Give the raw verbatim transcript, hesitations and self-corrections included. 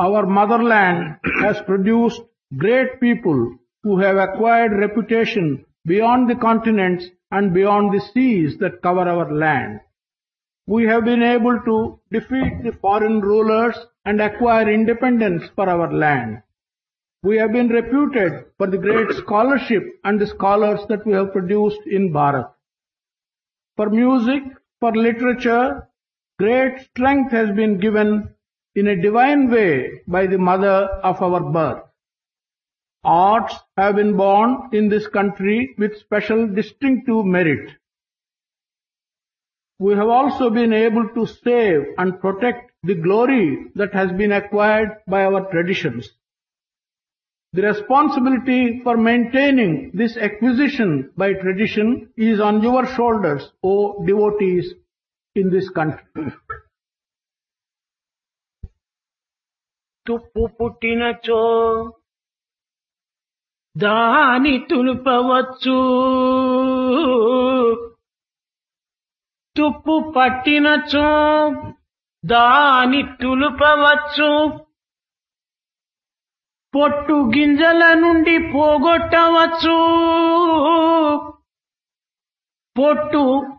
Our motherland has produced great people who have acquired reputation beyond the continents and beyond the seas that cover our land. We have been able to defeat the foreign rulers and acquire independence for our land. We have been reputed for the great scholarship and the scholars that we have produced in Bharat. For music, for literature, great strength has been given in a divine way by the mother of our birth. Arts have been born in this country with special distinctive merit. We have also been able to save and protect the glory that has been acquired by our traditions. The responsibility for maintaining this acquisition by tradition is on your shoulders, O devotees in this country. తుప్పు పుట్టినచో దాని తులుపవచ్చు, తుప్పు పట్టినచో దాని తులుపవచ్చు, పొట్టు గింజల నుండి పోగొట్టవచ్చు, పొట్టు